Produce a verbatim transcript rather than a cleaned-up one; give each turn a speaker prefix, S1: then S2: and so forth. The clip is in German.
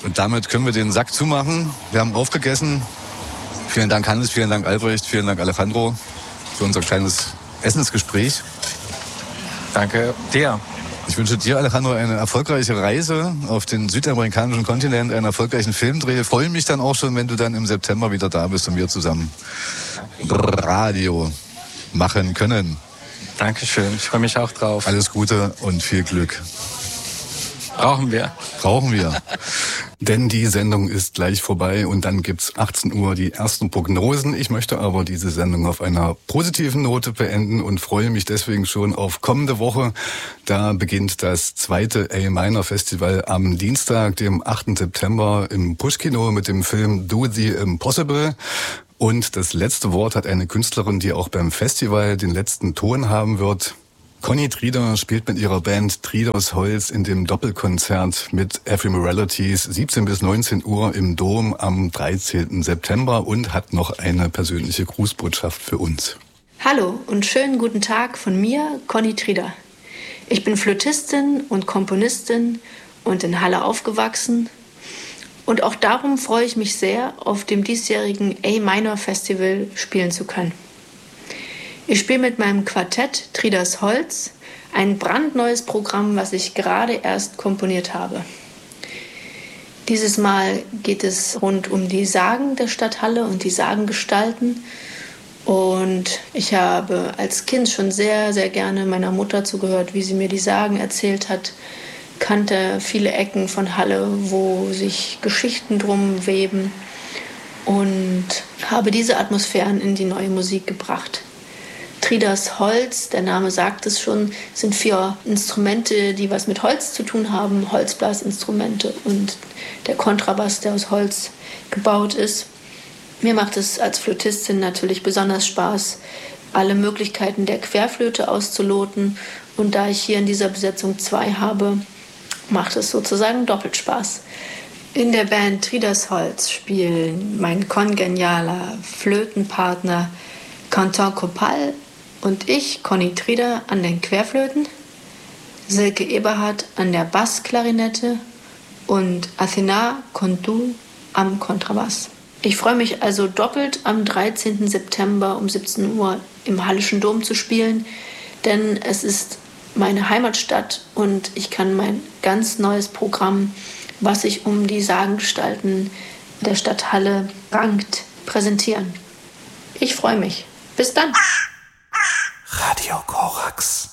S1: Und damit können wir den Sack zumachen. Wir haben aufgegessen. Vielen Dank Hannes, vielen Dank Albrecht, vielen Dank Alejandro für unser kleines Essensgespräch.
S2: Danke dir.
S1: Ich wünsche dir, Alejandro, eine erfolgreiche Reise auf den südamerikanischen Kontinent, einen erfolgreichen Filmdreh. Ich freue mich dann auch schon, wenn du dann im September wieder da bist und wir zusammen Radio machen können.
S2: Dankeschön, ich freue mich auch drauf.
S1: Alles Gute und viel Glück.
S2: Brauchen wir.
S1: Brauchen wir. Denn die Sendung ist gleich vorbei und dann gibt's achtzehn Uhr die ersten Prognosen. Ich möchte aber diese Sendung auf einer positiven Note beenden und freue mich deswegen schon auf kommende Woche. Da beginnt das zweite A-Minor Festival am Dienstag, dem achten September im Pushkino mit dem Film Do the Impossible. Und das letzte Wort hat eine Künstlerin, die auch beim Festival den letzten Ton haben wird. Conny Trieder spielt mit ihrer Band Trieders Holz in dem Doppelkonzert mit Ephemeralities siebzehn bis neunzehn Uhr im Dom am dreizehnten September und hat noch eine persönliche Grußbotschaft für uns.
S3: Hallo und schönen guten Tag von mir, Conny Trieder. Ich bin Flötistin und Komponistin und in Halle aufgewachsen. Und auch darum freue ich mich sehr, auf dem diesjährigen A-Minor Festival spielen zu können. Ich spiele mit meinem Quartett Trieders Holz ein brandneues Programm, was ich gerade erst komponiert habe. Dieses Mal geht es rund um die Sagen der Stadt Halle und die Sagengestalten. Und ich habe als Kind schon sehr, sehr gerne meiner Mutter zugehört, wie sie mir die Sagen erzählt hat. Kannte viele Ecken von Halle, wo sich Geschichten drum weben. Und habe diese Atmosphären in die neue Musik gebracht. Trieders Holz, der Name sagt es schon, sind vier Instrumente, die was mit Holz zu tun haben, Holzblasinstrumente und der Kontrabass, der aus Holz gebaut ist. Mir macht es als Flötistin natürlich besonders Spaß, alle Möglichkeiten der Querflöte auszuloten. Und da ich hier in dieser Besetzung zwei habe, macht es sozusagen doppelt Spaß. In der Band Trieders Holz spielen mein kongenialer Flötenpartner Quentin Copal und ich, Conny Trieder, an den Querflöten, Silke Eberhardt an der Bassklarinette und Athena Kondu am Kontrabass. Ich freue mich also doppelt am dreizehnten September um siebzehn Uhr im Hallischen Dom zu spielen, denn es ist meine Heimatstadt und ich kann mein ganz neues Programm, was sich um die Sagengestalten der Stadt Halle rankt, präsentieren. Ich freue mich. Bis dann.
S4: Radio Korax.